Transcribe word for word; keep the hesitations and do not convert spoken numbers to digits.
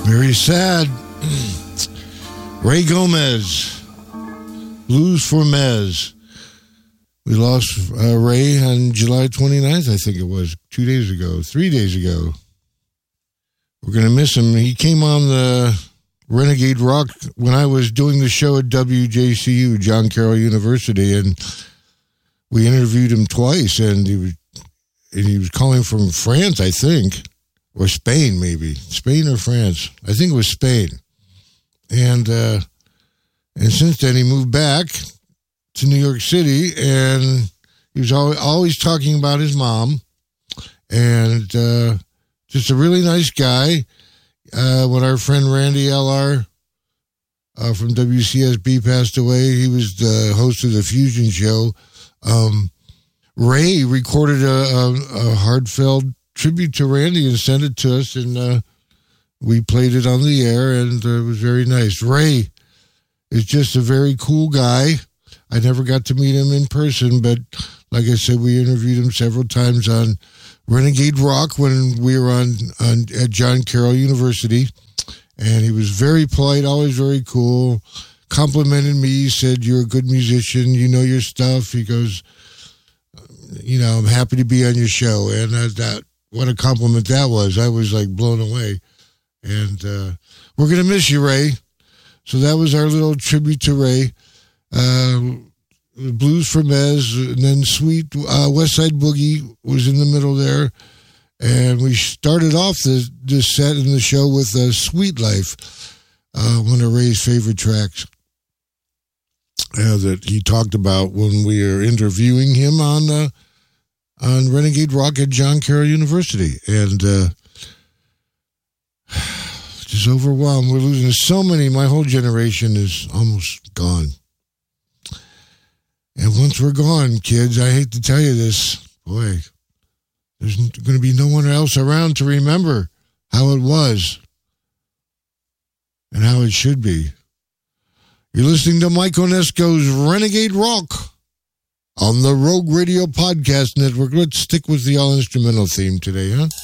Very sad. Ray Gomez, Blues for Mez. We lost uh, Ray on July twenty-ninth, I think it was, two days ago, three days ago. We're going to miss him. He came on the Renegade Rock when I was doing the show at W J C U, John Carroll University, and we interviewed him twice, and he was, and he was calling from France, I think, or Spain, maybe. Spain or France. I think it was Spain. And uh, and since then, he moved back to New York City, and he was always, always talking about his mom, and uh, just a really nice guy. Uh, when our friend Randy L R uh, from W C S B passed away, he was the host of the Fusion Show. Um, Ray recorded a, a, a heartfelt tribute to Randy and sent it to us, and uh, we played it on the air, and uh, it was very nice. Ray is just a very cool guy. I never got to meet him in person, but like I said, we interviewed him several times on Renegade Rock when we were on, on at John Carroll University, and he was very polite, always very cool, complimented me. He said, "You're a good musician, you know your stuff." He goes, "You know, I'm happy to be on your show," and uh, that what a compliment that was. I was like blown away, and uh, we're gonna miss you, Ray. So that was our little tribute to Ray. Uh, Blues for Mez, and then Sweet uh, West Side Boogie was in the middle there, and we started off this, this set in the show with uh, Sweet Life, uh, one of Ray's favorite tracks uh, that he talked about when we were interviewing him on uh, on Renegade Rock at John Carroll University, and uh, just overwhelmed. We're losing so many. My whole generation is almost gone. And once we're gone, kids, I hate to tell you this, boy, there's going to be no one else around to remember how it was and how it should be. You're listening to Mike Onesco's Renegade Rock on the Rogue Radio Podcast Network. Let's stick with the all-instrumental theme today, huh?